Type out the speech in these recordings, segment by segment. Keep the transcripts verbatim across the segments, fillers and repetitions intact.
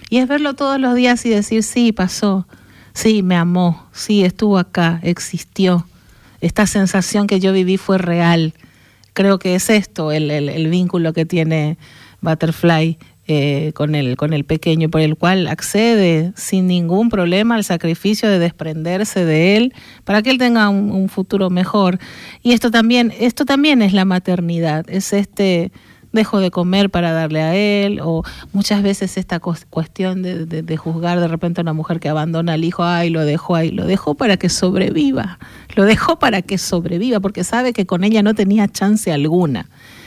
Y es verlo todos los días y decir, sí, pasó, sí, me amó, sí, estuvo acá, existió. Esta sensación que yo viví fue real. Creo que es esto el, el, el vínculo que tiene Butterfly eh, con, el, con el pequeño, por el cual accede sin ningún problema al sacrificio de desprenderse de él para que él tenga un, un futuro mejor. Y esto también, esto también es la maternidad, es este dejo de comer para darle a él, o muchas veces esta cuestión de, de, de juzgar de repente a una mujer que abandona al hijo, ay, lo dejó ahí, lo dejó para que sobreviva, lo dejó para que sobreviva, porque sabe que con ella no tenía chance alguna.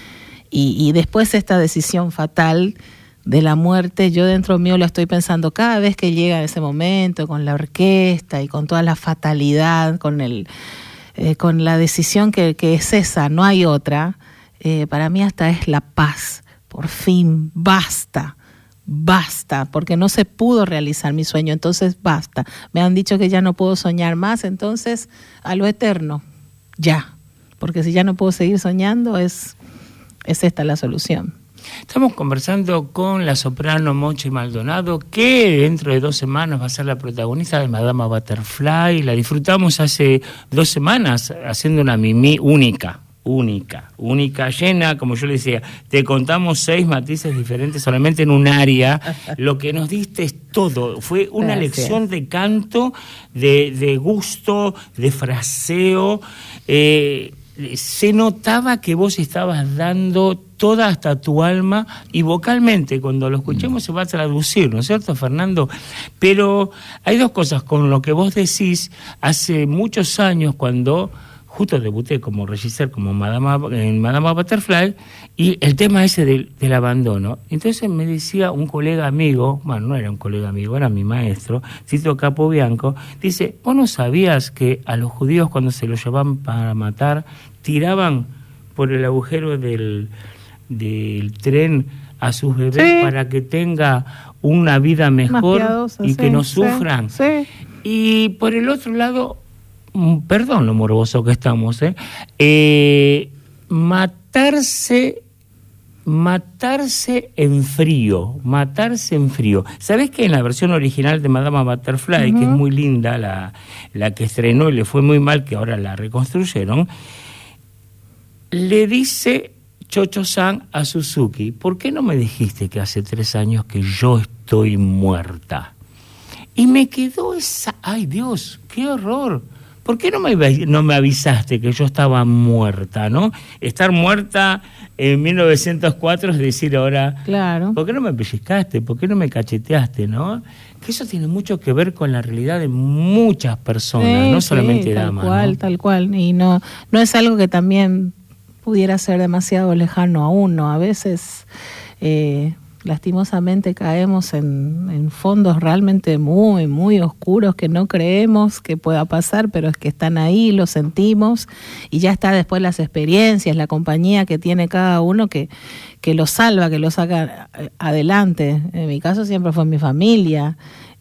Y, y después esta decisión fatal de la muerte, yo dentro mío lo estoy pensando cada vez que llega ese momento, con la orquesta y con toda la fatalidad, con el eh, con la decisión que, que es esa, no hay otra. Eh, para mí hasta es la paz, por fin, basta, basta, porque no se pudo realizar mi sueño, entonces basta. Me han dicho que ya no puedo soñar más, entonces a lo eterno, ya, porque si ya no puedo seguir soñando, es, es esta la solución. Estamos conversando con la soprano Mochi Maldonado, que dentro de dos semanas va a ser la protagonista de Madama Butterfly. La disfrutamos hace dos semanas haciendo una mimi única. Única, única, llena, como yo le decía, te contamos seis matices diferentes solamente en un área, lo que nos diste es todo, fue una Gracias. lección de canto, de, de gusto, de fraseo, eh, se notaba que vos estabas dando toda hasta tu alma y vocalmente, cuando lo escuchemos se va a traducir, ¿no es cierto, Fernando? Pero hay dos cosas con lo que vos decís, hace muchos años cuando justo debuté como regisseur, como Madama, en Madama Butterfly, y el tema ese del, del abandono. Entonces me decía un colega amigo, bueno, no era un colega amigo, era mi maestro, Tito Capobianco, dice, ¿vos no sabías que a los judíos cuando se los llevaban para matar, tiraban por el agujero del, del tren a sus bebés sí. para que tenga una vida mejor piadosa, y sí, que no sufran? Sí, sí. Y por el otro lado, perdón lo morboso que estamos, ¿eh? Eh, matarse, matarse en frío, matarse en frío. ¿Sabés que en la versión original de Madama Butterfly, uh-huh. que es muy linda, la, la que estrenó y le fue muy mal, que ahora la reconstruyeron, le dice Chocho-san a Suzuki, ¿por qué no me dijiste que hace tres años que yo estoy muerta? Y me quedó esa, ay Dios, qué horror. ¿Por qué no me, no me avisaste que yo estaba muerta, no? Estar muerta en mil novecientos cuatro es decir ahora, claro. ¿por qué no me pellizcaste? ¿Por qué no me cacheteaste, no? Que eso tiene mucho que ver con la realidad de muchas personas, sí, no solamente sí, damas. Tal cual, ¿no? tal cual. Y no, no es algo que también pudiera ser demasiado lejano a uno. A veces... Eh, lastimosamente caemos en, en fondos realmente muy, muy oscuros que no creemos que pueda pasar, pero es que están ahí, lo sentimos, y ya está después las experiencias, la compañía que tiene cada uno que, que lo salva, que lo saca adelante. En mi caso siempre fue mi familia,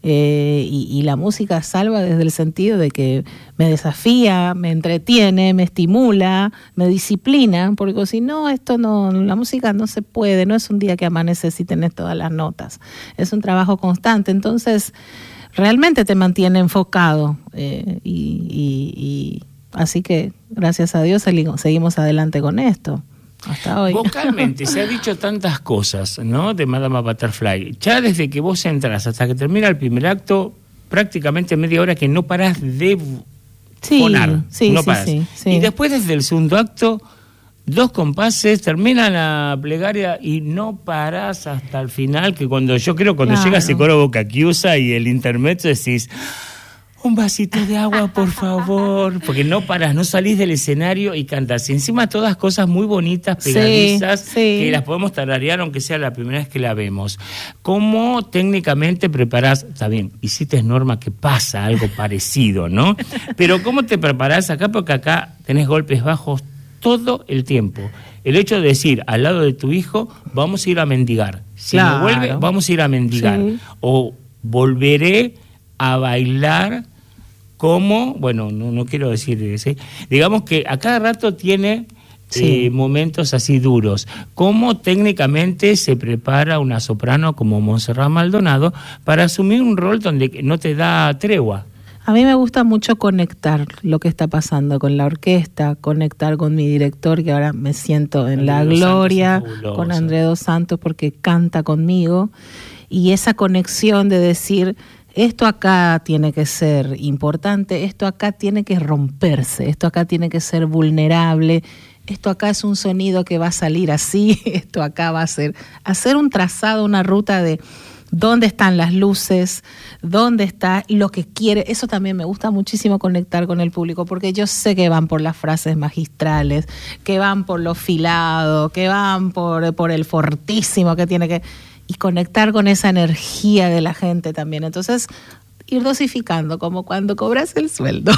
eh, y, y la música salva desde el sentido de que me desafía, me entretiene, me estimula, me disciplina, porque si no, esto no, la música no se puede, no es un día que amaneces y tenés todas las notas, es un trabajo constante, entonces realmente te mantiene enfocado, eh, y, y, y así que gracias a Dios seguimos adelante con esto. Hasta hoy. Vocalmente se ha dicho tantas cosas, ¿no? De Madama Butterfly. Ya desde que vos entras hasta que termina el primer acto, prácticamente media hora que no parás de sí, fonar. Sí, no sí, parás. Sí, sí. Y después desde el segundo acto, dos compases, termina la plegaria y no parás hasta el final, que cuando yo creo cuando claro. llega ese coro Boca Chiusa y el intermezzo decís... un vasito de agua, por favor, porque no paras, no salís del escenario y cantás. Y encima todas cosas muy bonitas, pegadizas, sí, sí. que las podemos tararear aunque sea la primera vez que la vemos. ¿Cómo técnicamente preparás? Está bien, hiciste Norma que pasa algo parecido, ¿no? Pero ¿cómo te preparás acá? Porque acá tenés golpes bajos todo el tiempo. El hecho de decir al lado de tu hijo, vamos a ir a mendigar. Si claro. no vuelve, vamos a ir a mendigar. Sí. O volveré a bailar como, bueno, no, no quiero decir, ¿sí? Digamos que a cada rato tiene sí. eh, momentos así duros. ¿Cómo técnicamente se prepara una soprano como Montserrat Maldonado para asumir un rol donde no te da tregua? A mí me gusta mucho conectar lo que está pasando con la orquesta, conectar con mi director, que ahora me siento en la gloria, con Andrés Dos Santos, porque canta conmigo, y esa conexión de decir, esto acá tiene que ser importante, esto acá tiene que romperse, esto acá tiene que ser vulnerable, esto acá es un sonido que va a salir así, esto acá va a ser, hacer un trazado, una ruta de dónde están las luces, dónde está lo que quiere. Eso también me gusta muchísimo, conectar con el público, porque yo sé que van por las frases magistrales, que van por lo filado, que van por, por el fortísimo que tiene que... y conectar con esa energía de la gente también. Entonces, ir dosificando, como cuando cobras el sueldo.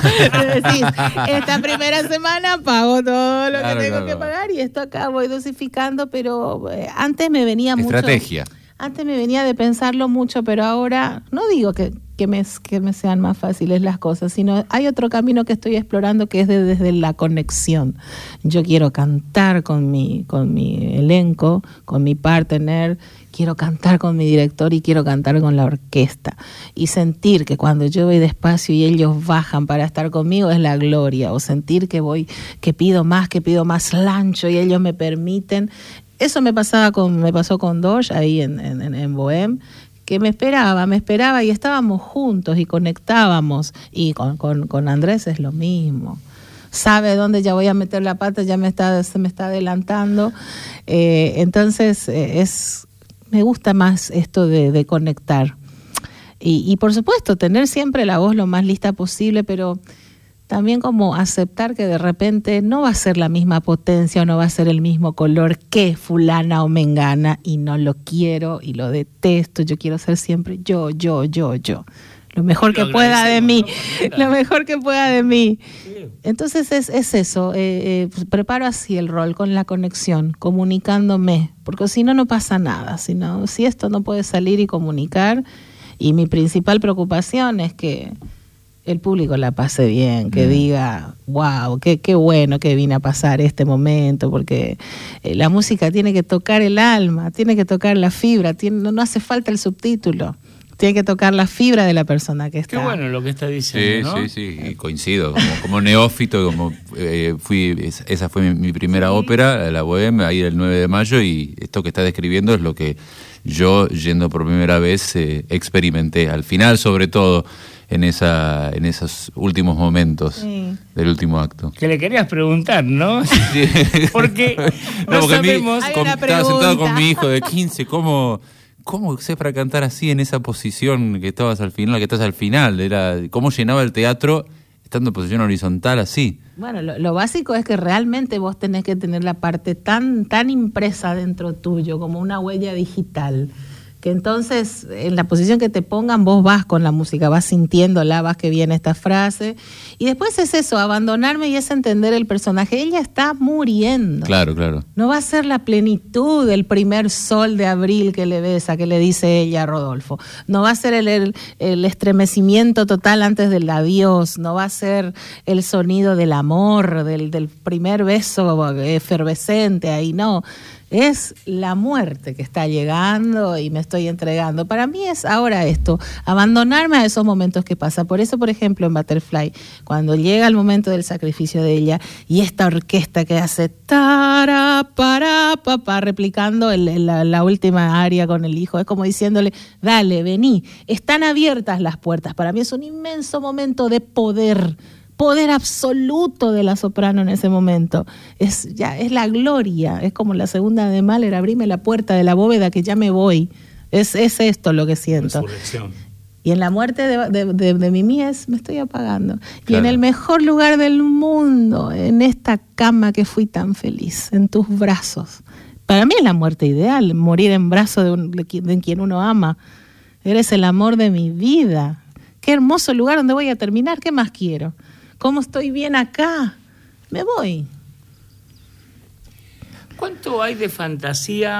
Es decir, esta primera semana pago todo lo claro, que tengo claro. que pagar, y esto acá voy dosificando, pero eh, antes me venía mucho... Estrategia. Antes me venía de pensarlo mucho, pero ahora no digo que, que, me, que me sean más fáciles las cosas, sino hay otro camino que estoy explorando, que es de, desde la conexión. Yo quiero cantar con mi, con mi elenco, con mi partner, quiero cantar con mi director y quiero cantar con la orquesta. Y sentir que cuando yo voy despacio y ellos bajan para estar conmigo es la gloria. O sentir que voy, que pido más, que pido más lancho y ellos me permiten. Eso me pasaba con, me pasó con Dosh ahí en, en, en Bohème, que me esperaba, me esperaba y estábamos juntos y conectábamos. Y con, con, con Andrés es lo mismo. Sabe dónde ya voy a meter la pata, ya me está, se me está adelantando. Eh, entonces, eh, es, me gusta más esto de, de conectar. Y, y por supuesto, tener siempre la voz lo más lista posible, pero... también como aceptar que de repente no va a ser la misma potencia o no va a ser el mismo color que fulana o mengana, y no lo quiero y lo detesto. Yo quiero ser siempre yo, yo, yo, yo. Lo mejor que pueda de mí, ¿no? Lo mejor que pueda de mí. Entonces es, es eso, eh, eh, preparo así el rol, con la conexión, comunicándome, porque si no, no pasa nada. Si, no, si esto no puede salir y comunicar, y mi principal preocupación es que el público la pase bien, que mm. diga, wow, qué, qué bueno que vine a pasar este momento, porque eh, la música tiene que tocar el alma, tiene que tocar la fibra, tiene, no, no hace falta el subtítulo, tiene que tocar la fibra de la persona que está. Qué bueno lo que está diciendo, sí, ¿no? Sí, sí, y coincido, como, como neófito, como eh, fui, esa fue mi, mi primera sí. ópera, la Bohème, ahí el nueve de mayo, y esto que está describiendo es lo que yo, yendo por primera vez, eh, experimenté, al final sobre todo, en esa en esos últimos momentos sí. del último acto. Que le querías preguntar, ¿no? Sí. Porque no, no porque sabemos... Mi, con, estaba sentado con mi hijo de quince, ¿cómo, cómo sé para cantar así en esa posición que estabas al final, que estás al final? Era ¿cómo llenaba el teatro estando en posición horizontal así? Bueno, lo, lo básico es que realmente vos tenés que tener la parte tan, tan impresa dentro tuyo, como una huella digital, que entonces en la posición que te pongan vos vas con la música, vas sintiéndola, vas que viene esta frase, y después es eso, abandonarme, y es entender el personaje. Ella está muriendo. Claro, claro. No va a ser la plenitud del primer sol de abril que le besa, que le dice ella a Rodolfo. No va a ser el, el, el estremecimiento total antes del adiós, no va a ser el sonido del amor, del, del primer beso efervescente, ahí no. Es la muerte que está llegando y me estoy entregando. Para mí es ahora esto, abandonarme a esos momentos que pasa. Por eso, por ejemplo, en Butterfly, cuando llega el momento del sacrificio de ella y esta orquesta que hace tara, para, papá, replicando el, la, la última aria con el hijo, es como diciéndole, dale, vení, están abiertas las puertas. Para mí es un inmenso momento de poder, poder absoluto de la soprano en ese momento. Es ya es la gloria, es como la segunda de Mahler, abrime la puerta de la bóveda que ya me voy. Es, es esto lo que siento. Resurrección. Y en la muerte de, de, de, de Mimi es, me estoy apagando. Claro. Y en el mejor lugar del mundo, en esta cama que fui tan feliz, en tus brazos. Para mí es la muerte ideal, morir en brazos de, un, de quien uno ama. Eres el amor de mi vida. Qué hermoso lugar donde voy a terminar, ¿qué más quiero? ¿Cómo estoy bien acá? Me voy. ¿Cuánto hay de fantasía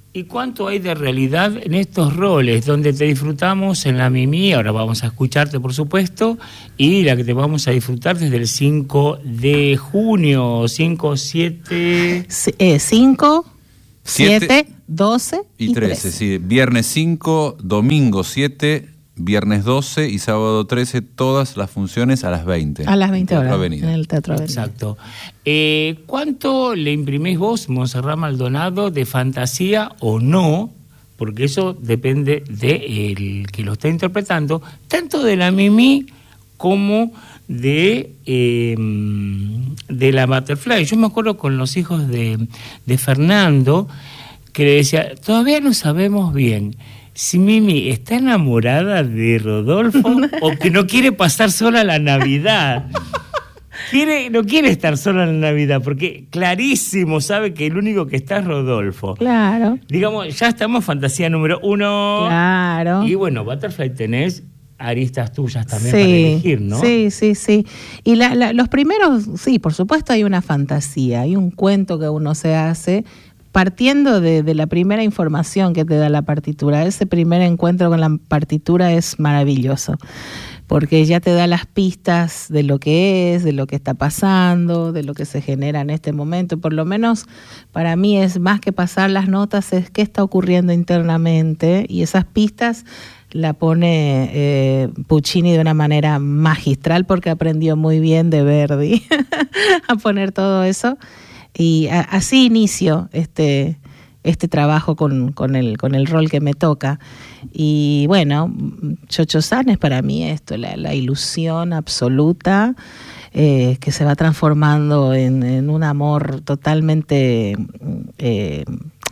¿Y cuánto hay de realidad en estos roles donde te disfrutamos en la Mimi? Ahora vamos a escucharte, por supuesto, y la que te vamos a disfrutar desde el cinco de junio, cinco, siete... cinco, siete, doce y trece. Sí, viernes cinco, domingo siete, viernes doce y sábado trece, todas las funciones a las veinte. A las veinte horas, Avenida. en el Teatro Avenida. Exacto. Eh, ¿Cuánto le imprimís vos, Montserrat Maldonado, de fantasía o no? Porque eso depende del que lo está interpretando, tanto de la Mimi como de, eh, de la Butterfly. Yo me acuerdo con los hijos de, de Fernando, que le decía, todavía no sabemos bien si Mimi está enamorada de Rodolfo o que no quiere pasar sola la Navidad. Quiere, no quiere estar sola en la Navidad, porque clarísimo sabe que el único que está es Rodolfo. Claro. Digamos, ya estamos fantasía número uno. Claro. Y bueno, Butterfly tenés aristas tuyas también sí, para elegir, ¿no? Sí, sí, sí. Y la, la, los primeros, sí, por supuesto hay una fantasía, hay un cuento que uno se hace partiendo de, de la primera información que te da la partitura. Ese primer encuentro con la partitura es maravilloso, porque ya te da las pistas de lo que es, de lo que está pasando, de lo que se genera en este momento. Por lo menos para mí es más que pasar las notas, es qué está ocurriendo internamente, y esas pistas la pone eh, Puccini de una manera magistral, porque aprendió muy bien de Verdi a poner todo eso. Y a, así inicio este, este trabajo con, con, el, con el rol que me toca. Y bueno, Cho-Cho-San es para mí esto, la, la ilusión absoluta eh, que se va transformando en, en un amor totalmente eh,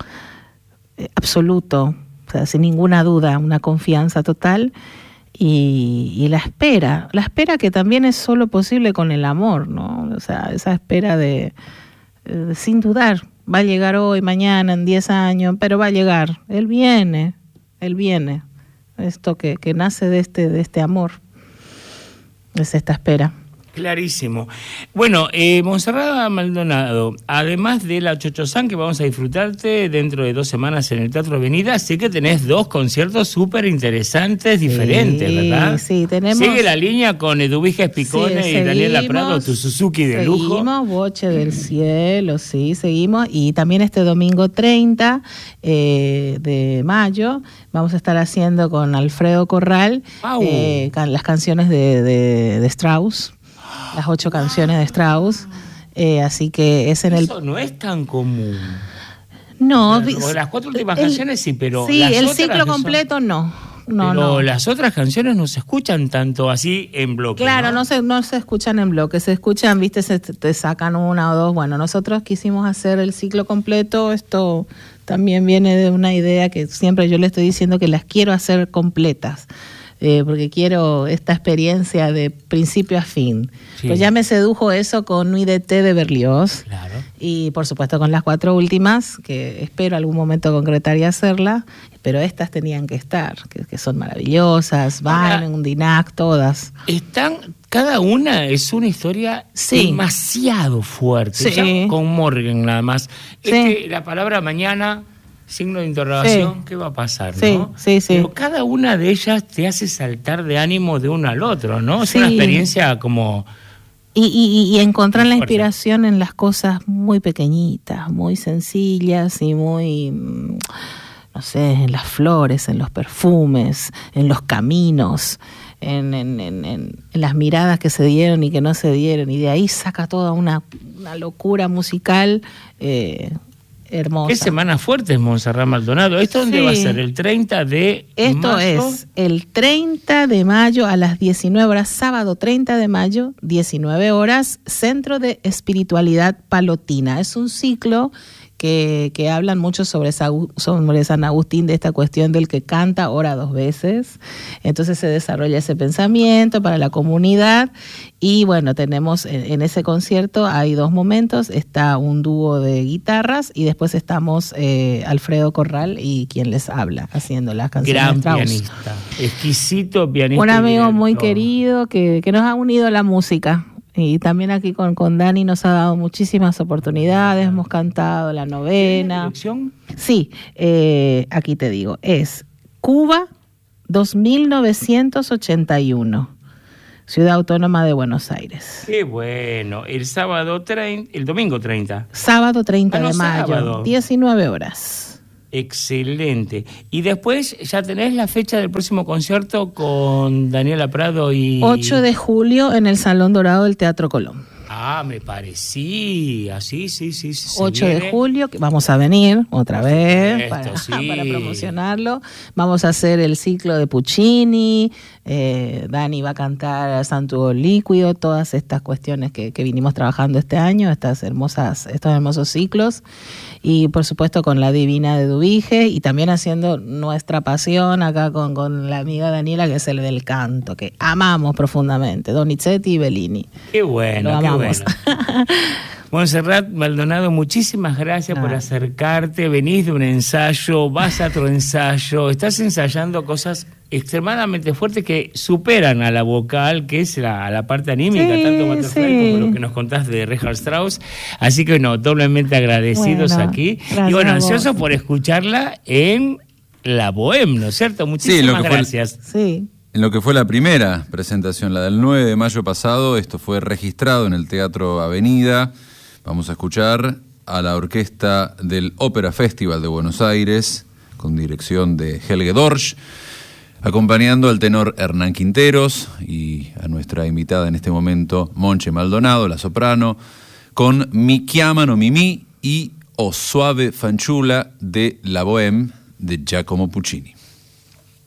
absoluto, o sea, sin ninguna duda, una confianza total. Y, y la espera, la espera que también es solo posible con el amor, ¿no? O sea, esa espera de... sin dudar, va a llegar hoy, mañana, en diez años, pero va a llegar, él viene, él viene, esto que, que nace de este, de este amor, es esta espera. Clarísimo. Bueno, eh, Montserrat Maldonado, además de la Cho-Cho-San que vamos a disfrutarte dentro de dos semanas en el Teatro Avenida, sé que tenés dos conciertos súper interesantes, diferentes, sí, ¿verdad? Sí, tenemos... Sigue la línea con Eduvige Picone sí, y Daniela Prado, tu Suzuki de seguimos, lujo. Seguimos, Boche del Cielo, sí, seguimos. Y también este domingo treinta eh, de mayo vamos a estar haciendo con Alfredo Corral wow. eh, las canciones de, de, de Strauss. Las ocho canciones de Strauss, eh, así que es en el... Eso no es tan común. No. Pero, las cuatro últimas el, canciones sí, pero... Sí, las el otras ciclo completo son... no. No, pero no. las otras canciones no se escuchan tanto así en bloque. Claro, no, no se, no se escuchan en bloque, se escuchan, viste, se te sacan una o dos. Bueno, nosotros quisimos hacer el ciclo completo, esto también viene de una idea que siempre yo le estoy diciendo que las quiero hacer completas. Eh, porque quiero esta experiencia de principio a fin. Sí. Pues ya me sedujo eso con Nuit d'été de Berlioz. Claro. Y por supuesto con las cuatro últimas, que espero algún momento concretar y hacerla, pero estas tenían que estar, que, que son maravillosas, Weinen, Undinac, todas. Están, cada una es una historia sí. demasiado fuerte. Sí. Ya con Morgan nada más. Sí. Este, la palabra mañana... signo de interrogación, sí. ¿qué va a pasar? Sí, ¿no? sí, sí. Pero cada una de ellas te hace saltar de ánimo de uno al otro, ¿no? Es sí. una experiencia como... Y, y, y encontrar la inspiración en las cosas muy pequeñitas, muy sencillas y muy, no sé, en las flores, en los perfumes, en los caminos, en, en, en, en, en las miradas que se dieron y que no se dieron. Y de ahí saca toda una, una locura musical eh, hermosa. Qué semana fuerte es Montserrat Maldonado. ¿Esto dónde sí. va a ser? ¿El treinta de Esto mayo? Esto es el treinta de mayo a las diecinueve horas, sábado treinta de mayo, diecinueve horas, Centro de Espiritualidad Palotina. Es un ciclo que, que hablan mucho sobre, sobre San Agustín, de esta cuestión del que canta, ora dos veces. Entonces se desarrolla ese pensamiento para la comunidad. Y bueno, tenemos en, en ese concierto hay dos momentos, está un dúo de guitarras y después estamos eh, Alfredo Corral y quien les habla, haciendo las canciones. Gran de Strauss. Pianista, exquisito pianista. Un amigo muy querido que, que nos ha unido a la música. Y también aquí con, con Dani nos ha dado muchísimas oportunidades, hemos cantado la novena. ¿Dirección? Sí, eh, aquí te digo, es Cuba dos mil novecientos ochenta y uno, Ciudad Autónoma de Buenos Aires. Qué bueno, el sábado treinta, el domingo treinta. Sábado treinta Ah, no, de mayo, sábado. diecinueve horas. Excelente. Y después ya tenés la fecha del próximo concierto con Daniela Prado y... ocho de julio en el Salón Dorado del Teatro Colón. Ah, me parecía, sí, sí, sí. sí ocho de julio, que vamos a venir otra Por vez supuesto, para, sí. para promocionarlo. Vamos a hacer el ciclo de Puccini, eh, Dani va a cantar Santo Líquido, todas estas cuestiones que, que vinimos trabajando este año, estas hermosas, estos hermosos ciclos. Y por supuesto con la Divina de Dubige y también haciendo nuestra pasión acá con, con la amiga Daniela, que es el del canto, que amamos profundamente, Donizetti y Bellini. Qué bueno, Lo qué amamos. bueno. Montserrat Maldonado, muchísimas gracias ah. por acercarte. Venís de un ensayo, vas a otro ensayo, estás ensayando cosas extremadamente fuertes que superan a la vocal, que es la, la parte anímica, sí, tanto Butterfly sí. como lo que nos contás de Richard Strauss. Así que no, doblemente agradecidos bueno, aquí. Y bueno, ansiosos por escucharla en la Bohème, ¿no es cierto? Muchísimas sí, gracias. Fue, sí. En lo que fue la primera presentación, la del nueve de mayo pasado, esto fue registrado en el Teatro Avenida. Vamos a escuchar a la orquesta del Ópera Festival de Buenos Aires, con dirección de Helge Dorsch, acompañando al tenor Hernán Quinteros y a nuestra invitada en este momento, Monche Maldonado, la soprano, con Mi chiamano Mimì y O Suave Fanciulla de la Bohème de Giacomo Puccini.